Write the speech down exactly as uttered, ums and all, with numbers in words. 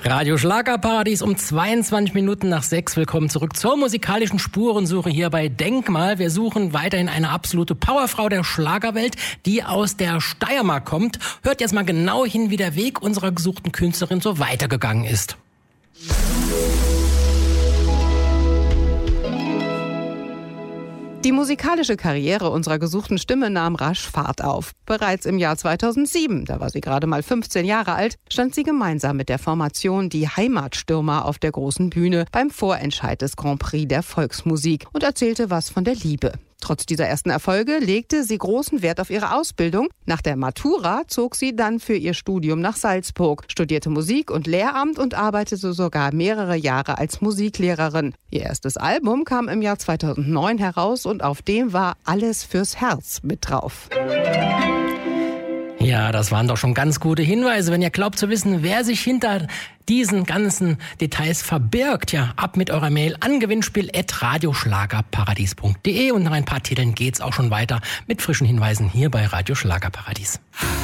Radio Schlagerparadies um zweiundzwanzig Minuten nach sechs. Willkommen zurück zur musikalischen Spurensuche hier bei Denkmal. Wir suchen weiterhin eine absolute Powerfrau der Schlagerwelt, die aus der Steiermark kommt. Hört jetzt mal genau hin, wie der Weg unserer gesuchten Künstlerin so weitergegangen ist. Die musikalische Karriere unserer gesuchten Stimme nahm rasch Fahrt auf. Bereits im Jahr zweitausendsieben, da war sie gerade mal fünfzehn Jahre alt, stand sie gemeinsam mit der Formation Die Heimatstürmer auf der großen Bühne beim Vorentscheid des Grand Prix der Volksmusik und erzählte was von der Liebe. Trotz dieser ersten Erfolge legte sie großen Wert auf ihre Ausbildung. Nach der Matura zog sie dann für ihr Studium nach Salzburg, studierte Musik und Lehramt und arbeitete sogar mehrere Jahre als Musiklehrerin. Ihr erstes Album kam im Jahr zweitausendneun heraus und auf dem war Alles fürs Herz mit drauf. Ja, das waren doch schon ganz gute Hinweise. Wenn ihr glaubt zu wissen, wer sich hinter diesen ganzen Details verbirgt, ja, ab mit eurer Mail an gewinnspiel at radioschlagerparadies punkt de und nach ein paar Titeln geht's auch schon weiter mit frischen Hinweisen hier bei Radio Schlagerparadies.